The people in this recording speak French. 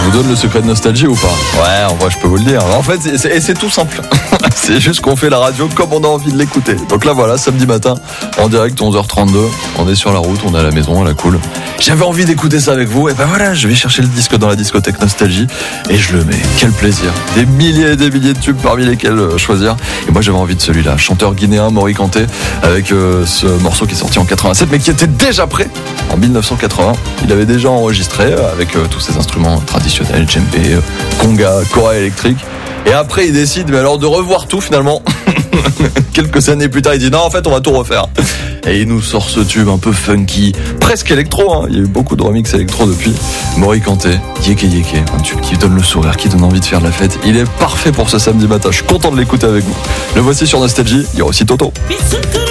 vous donne le secret de Nostalgie ou pas? Ouais, en vrai, je peux vous le dire. En fait, c'est tout simple. C'est juste qu'on fait la radio comme on a envie de l'écouter. Donc là, voilà, samedi matin, en direct, 11h32. On est sur la route, on est à la maison, à la cool. J'avais envie d'écouter ça avec vous. Et ben voilà, je vais chercher le disque dans la discothèque Nostalgie et je le mets. Quel plaisir. Des milliers et des milliers de tubes parmi lesquels choisir. Et moi, j'avais envie de celui-là. Chanteur guinéen, Mori Kanté, avec ce morceau qui est sorti en 87, mais qui était déjà prêt en 1980. Il avait déjà enregistré avec tous ses instruments traditionnels, djembé, conga, kora électrique. Et après, il décide, mais alors de revoir tout finalement. Quelques années plus tard, il dit non, en fait, on va tout refaire. Et il nous sort ce tube un peu funky, presque électro, hein. Il y a eu beaucoup de remix électro depuis. Mori Kanté, Yeke Yeke, un tube qui donne le sourire, qui donne envie de faire de la fête. Il est parfait pour ce samedi matin. Je suis content de l'écouter avec vous. Le voici sur Nostalgie. Il y a aussi Toto.